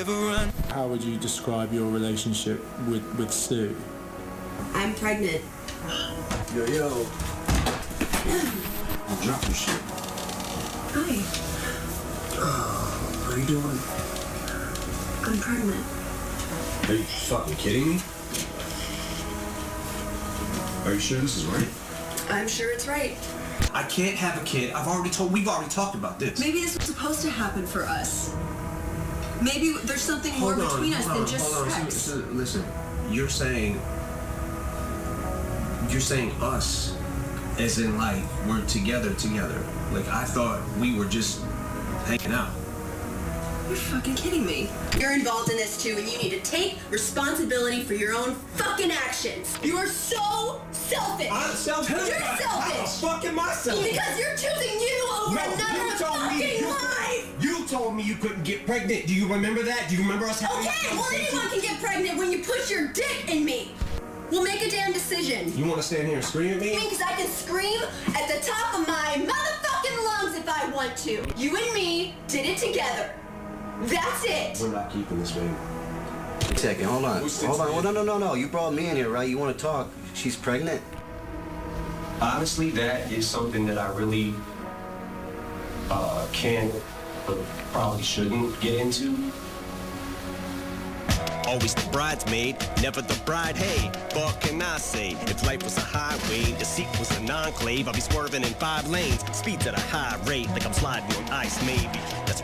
river run. How would you describe your relationship with Sue? I'm pregnant. Yo. Drop your shit. Hi. How you doing? I'm pregnant. Are you fucking kidding me? Are you sure this is right? I'm sure it's right. I can't have a kid. We've already talked about this. Maybe this was supposed to happen for us. Maybe there's something more between us than just sex. Listen, you're saying us, as in like we're together. Like I thought we were just hanging out. You're fucking kidding me. You're involved in this too, and you need to take responsibility for your own fucking actions. You are so selfish. I'm selfish. You're selfish. How the fuck am I selfish? Because you're choosing you over another fucking life. You told me you couldn't get pregnant. Do you remember that? Do you remember us having Okay, well anyone can get pregnant when you push your dick in me. We'll make a damn decision. You want to stand here and scream at me? Because I can scream at the top of my motherfucking lungs if I want to. You and me did it together. That's it. We're not keeping this baby. Wait a second, hold on. Well, no. You brought me in here, right? You want to talk? She's pregnant? Honestly, that is something that I really can't, or probably shouldn't get into. Always the bridesmaid, never the bride. Hey, what can I say? If life was a highway, the seat was an enclave, I'd be swerving in 5 lanes, speeds at a high rate, like I'm sliding on ice, maybe. That's